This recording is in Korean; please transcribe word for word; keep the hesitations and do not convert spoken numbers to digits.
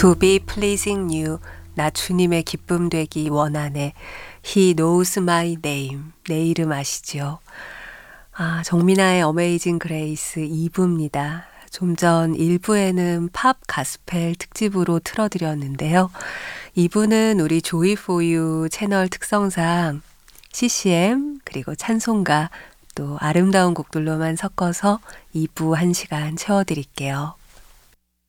To be pleasing you. 나 주님의 기쁨 되기 원하네. He knows my name. 내 이름 아시죠? 아, 정민아의 어메이징 그레이스 이 부입니다. 좀 전 일 부에는 팝 가스펠 특집으로 틀어드렸는데요. 이 부는 우리 조이 포유 채널 특성상 씨씨엠 그리고 찬송가 또 아름다운 곡들로만 섞어서 이 부 한 시간 채워드릴게요.